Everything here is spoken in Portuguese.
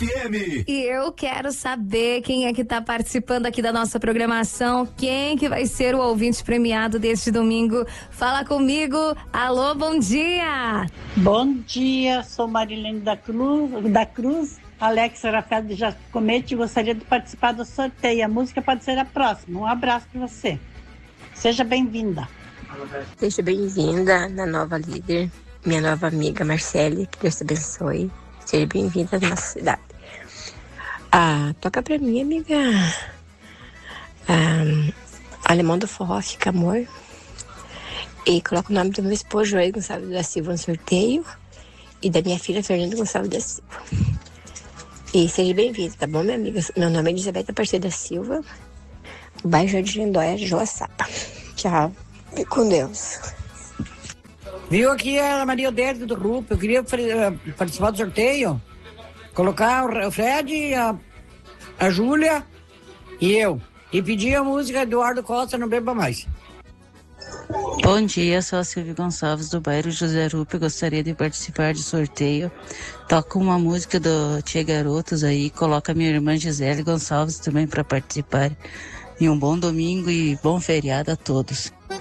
FM. E eu quero saber quem é que tá participando aqui da nossa programação, quem que vai ser o ouvinte premiado deste domingo. Fala comigo. Alô, bom dia. Bom dia, sou Marilene da Cruz. Alex Rafael de Jacomete, gostaria de participar do sorteio. A música pode ser a próxima. Um abraço para você. Seja bem-vinda. Seja bem-vinda na nova líder, minha nova amiga Marcele, que Deus te abençoe. Seja bem-vinda à nossa cidade. Toca pra mim, amiga. Alemão do Forró, Fica Amor. E coloca o nome do meu esposo, Joel Gonçalves da Silva, no sorteio. E da minha filha, Fernanda Gonçalves da Silva. E seja bem-vinda, tá bom, minha amiga? Meu nome é Elizabeth Aparecida da Silva. O bairro Jardim Lindóia, Joaçaba. Tchau. Fique com Deus. Viu, aqui é a Maria Odete do grupo. Eu queria participar do sorteio. Colocar o Fred, a Júlia e eu. E pedir a música Eduardo Costa, Não Beba Mais. Bom dia, sou a Silvia Gonçalves do bairro José Rupe. Gostaria de participar do sorteio. Toco uma música do Tia Garotos aí. Coloca minha irmã Gisele Gonçalves também para participar. E um bom domingo e bom feriado a todos.